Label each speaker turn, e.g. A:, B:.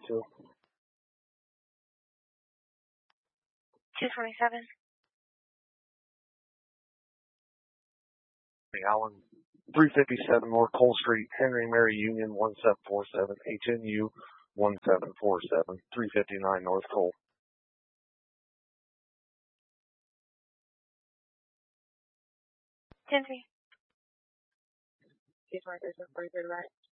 A: 2.
B: 227.
A: Allen, 357 North Cole Street, Henry Mary Union 1747, HNU 1747, 359 North Cole.
B: 10-3.
C: Case markers are 43 right.